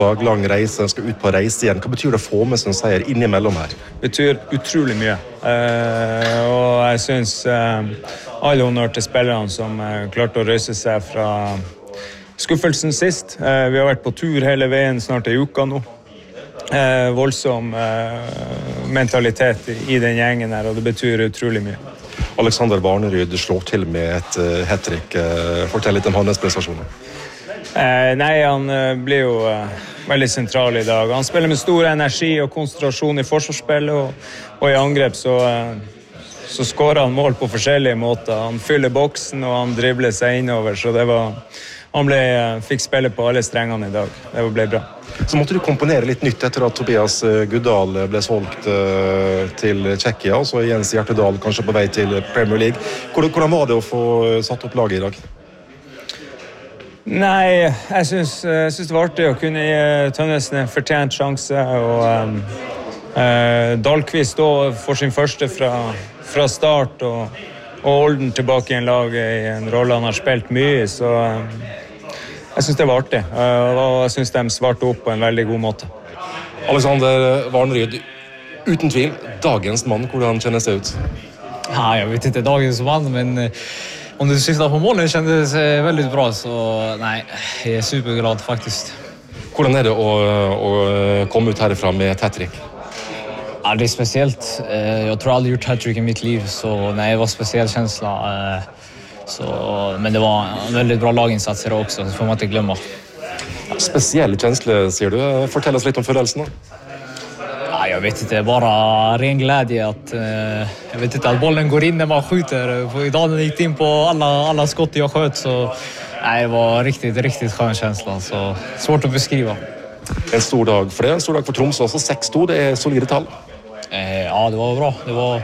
Lang reise, skal ut på reise igjen. Hva betyr det å få med seg en seier innimellom her? Det betyr utrolig mye. Og jeg synes all honnør til spillerne som klarte å røse seg fra skuffelsen sist. Vi har vært på tur hele veien, snart en uke nå. Voldsom mentalitet i den gjengen her, og det betyr utrolig mye. Alexander Varneryd slår til med et hat-trick. Fortell litt om hans prestasjoner. Nei, han blir jo veldig sentral i dag. Han spiller med stor energi og konsentrasjon i forsvarsspillet, og i angrep så skårer han mål på forskjellige måter. Han fyller boksen og han dribler seg innover, så han fikk spille på alle strengene i dag. Det ble bra. Så måtte du komponere litt nytt etter at Tobias Guddal ble solgt til Tsjekkia, og så Jens Hjertedal kanskje på vei til Premier League. Hvordan var det å få satt opp laget i dag? Nei, jeg synes det var artig å kunne gi Tønnesen en fortjent sjanse, og Dahlqvist da får sin første fra start, og Olden tilbake i en lag i en rolle han har spilt mye, så jeg synes det var artig, og jeg synes de svarte opp på en veldig god måte. Alexander Varneryd, uten tvil, dagens mann, hvordan kjennes det ut? Ja, jag vet inte dagens mann, men om du syftar på målen kändes väldigt bra, så nej, jag är superglad faktiskt. Hvordan det å komme ut härifrån med ett hat-trick? Ja, det är speciellt. Jag tror aldrig gjort hat-trick i mitt liv, så nej, det var en speciell känsla. Men det var en väldigt bra laginsats idag också, det får man inte glömma. Spesiell känsla, ser du. Fortell oss litt om følelsen. Ja, jag vet inte, bara ren glädje att jag vet inte att bollen går in när man skjuter. För idag när det gick in på alla skott jag sköt, så nej, det var riktigt skön känsla, så svårt att beskriva. En stor dag för det, en stor dag för Tromsø också. 6-2, det är solida tall. Ja, det var bra. Det var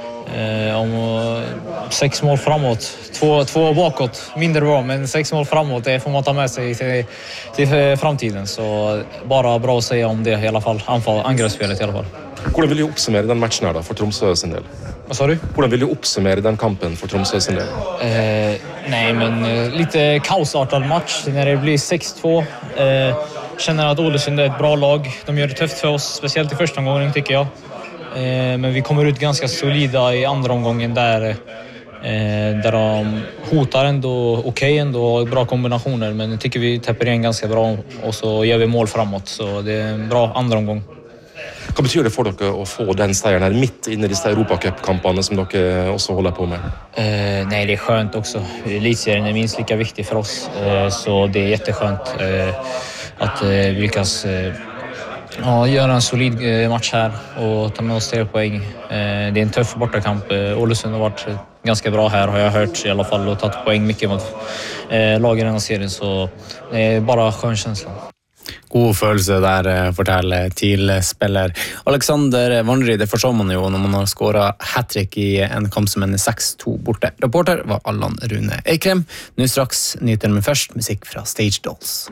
om 6 mål framåt, 2 bakåt, mindre bra, men 6 mål framåt, det får man ta med sig till framtiden, så bara bra att säga om det i alla fall, angreppsspelet i alla fall. Hvordan vil du oppsummere den matchen her da, for Tromsø sin del? Vad sa du? Hvordan vil du oppsummere den kampen for Tromsø sin del? Nej, men lite kaosartad match när det blir 6-2. Känner att Ålesund är ett bra lag. De gör det tufft för oss, speciellt i första omgången tycker jag. Men vi kommer ut ganska solida i andra omgången där de hotar ändå okej ändå, bra kombinationer, men jag tycker vi täpper igen ganska bra och så gör vi mål framåt, så det är en bra andra omgång. Hva betyr det for dere å få den seieren her midt inne i disse Europacup-kampene som dere også holder på med? Nej, det är skönt också. Elitserien är minst lika viktig för oss, så det är jätteskönt att vi lyckas göra en solid match här och ta med oss 3 poäng. Det är en tuff bortakamp. Ålesund har varit ganska bra här, har jag hört i alla fall, och tagit poäng mycket mot lag i den här serien, så det är bara skön känsla. God følelse der, forteller TIL-spiller Alexander Varneryd. Det forstår man jo når man har skåret hat-trick i en kamp som en 6-2 borte. Reporter var Allan Rune Eikrem. Nå straks nyheter, men først musikk fra Stage Dolls.